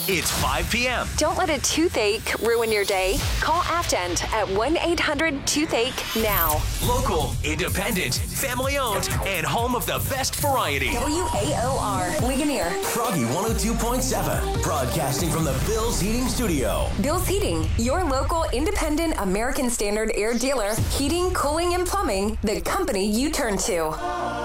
It's 5 p.m. Don't let a toothache ruin your day. Call Aftent at 1-800-TOOTHACHE now. Local, independent, family-owned, and home of the best variety. WAOR, Ligonier. Froggy 102.7, broadcasting from the Bill's Heating Studio. Bill's Heating, your local independent American Standard air dealer. Heating, cooling, and plumbing, the company you turn to.